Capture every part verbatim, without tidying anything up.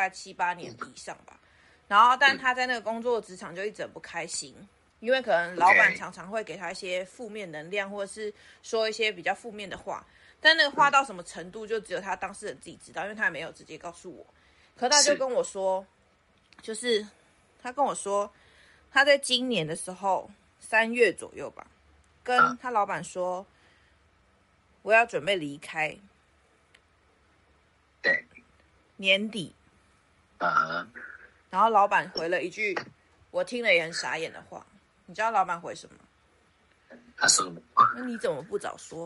大概七八年以上吧。然后，但他在那个工作职场就一直很不开心，因为可能老板常常会给他一些负面能量，或者是说一些比较负面的话。但那个话到什么程度，就只有他当事人自己知道，因为他也没有直接告诉我。可他就跟我说，就是他跟我说，他在今年的时候三月左右吧，跟他老板说，我要准备离开。 对， 年底。 啊。 然后老板回了一句我听了也很傻眼的话，你知道老板回什么？ 他说什么？ 那你怎么不早说？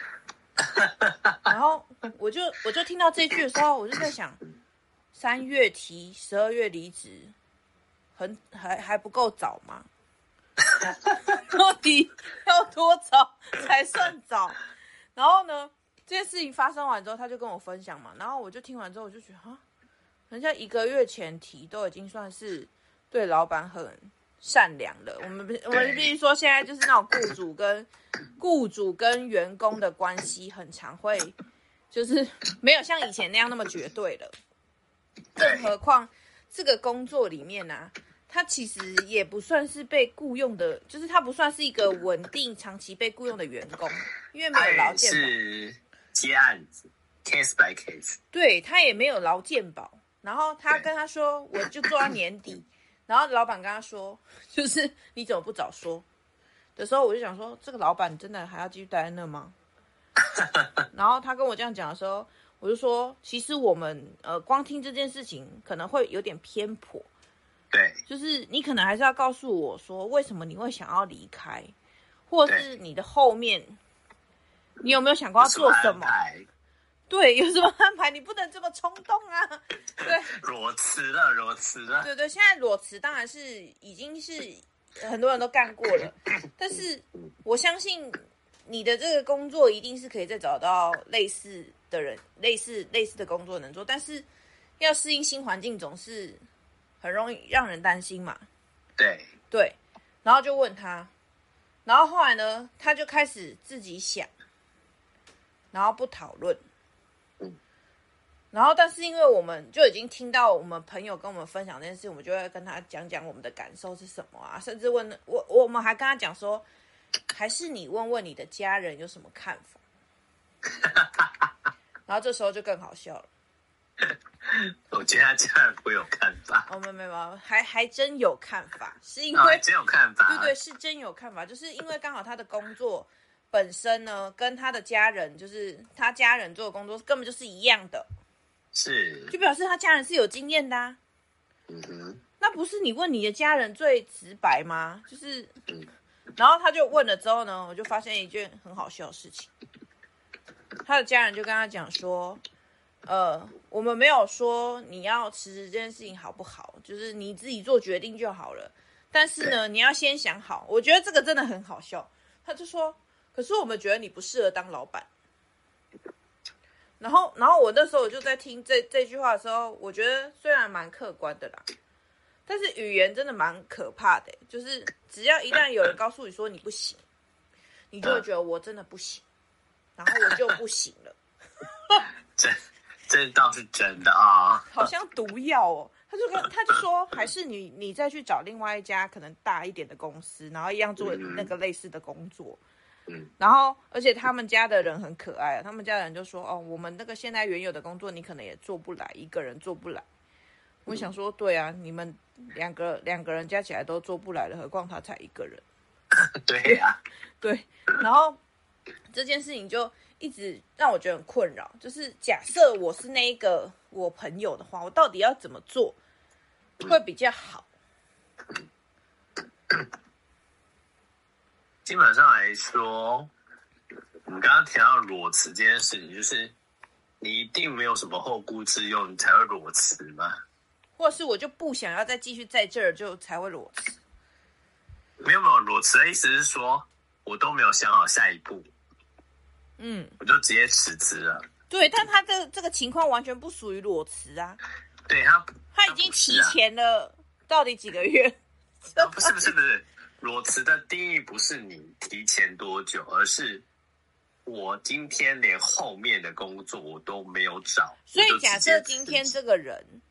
然后我就我就听到这句的时候，我就在想，三月提，十二月离职，很还还不够早吗？到底要多早才算早？然后呢，这件事情发生完之后，他就跟我分享嘛，然后我就听完之后，我就觉得啊。人家一个月前提都已经算是对老板很善良了。我们我们必须说，现在就是那种雇主跟雇主跟员工的关系，很常会就是没有像以前那样那么绝对了。更何况这个工作里面呢、啊，他其实也不算是被雇佣的，就是他不算是一个稳定长期被雇佣的员工，因为没有劳健保。 是接案子 ，case by case。 对，他也没有劳健保。然后他跟他说，我就做到年底。然后老板跟他说，就是你怎么不早说？的时候，我就想说，这个老板真的还要继续待在那吗？然后他跟我这样讲的时候，我就说，其实我们呃，光听这件事情可能会有点偏颇。 对， 就是你可能还是要告诉我说，为什么你会想要离开，或者是你的后面，你有没有想过要做什么？对，有什么安排？你不能这么冲动啊！对， 裸辞了，裸辞了。 对对，现在裸辞当然是已经是很多人都干过了，但是我相信你的这个工作一定是可以再找到类似的人，类似类似的工作能做，但是要适应新环境总是很容易让人担心嘛。 对对，然后就问他，然后后来呢，他就开始自己想，然后不讨论。然后，但是因为我们就已经听到我们朋友跟我们分享这件事，我们就会跟他讲讲我们的感受是什么啊，甚至问我，我们还跟他讲说，还是你问问你的家人有什么看法。然后这时候就更好笑了。 我觉得他家人不会有看法。 哦，没有没有，还还真有看法，是因为、 哦、真有看法。 对对，是真有看法，就是因为刚好他的工作本身呢，跟他的家人，就是他家人做的工作根本就是一样的。 是， 就表示他家人是有经验的啊。 嗯哼， 那不是你问你的家人最直白吗？就是，然后他就问了之后呢，我就发现一件很好笑的事情。他的家人就跟他讲说，呃，我们没有说你要辞职这件事情好不好，就是你自己做决定就好了。但是呢，你要先想好。我觉得这个真的很好笑。他就说，可是我们觉得你不适合当老板。然后，然后我那时候我就在听这这句话的时候，我觉得虽然蛮客观的啦，但是语言真的蛮可怕的。就是只要一旦有人告诉你说你不行，你就会觉得我真的不行，然后我就不行了。 这这倒是真的啊， 好像毒药哦。他就跟他就说，还是你你再去找另外一家可能大一点的公司，然后一样做那个类似的工作。然后，而且他们家的人很可爱，他们家的人就说：“哦，我们那个现在原有的工作，你可能也做不来，一个人做不来。”我想说，对啊，你们两个两个人加起来都做不来了，何况他才一个人。 对呀、啊， 对。然后这件事情就一直让我觉得很困扰，就是假设我是那一个我朋友的话，我到底要怎么做会比较好？ 基本上来说，我们刚刚提到裸辞这件事情，就是你一定没有什么后顾之忧，你才会裸辞嘛？ 或是我就不想要再继续在这儿，就才会裸辞？ 没有没有，裸辞的意思是说，我都没有想好下一步， 嗯， 我就直接辞职了。 对，但他的这个情况完全不属于裸辞啊。 对他， 他已经提前了到底几个月？ 啊、不是不是不是。裸辞的定义不是你提前多久，而是我今天连后面的工作我都没有找。 所以假设今天这个人